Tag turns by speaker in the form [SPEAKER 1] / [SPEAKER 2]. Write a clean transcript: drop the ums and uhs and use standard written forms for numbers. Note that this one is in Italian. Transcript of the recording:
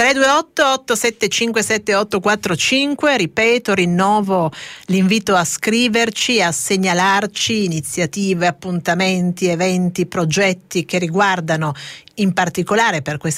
[SPEAKER 1] 328 875 7845, ripeto, rinnovo l'invito a scriverci, a segnalarci iniziative, appuntamenti, eventi, progetti che riguardano in particolare per questa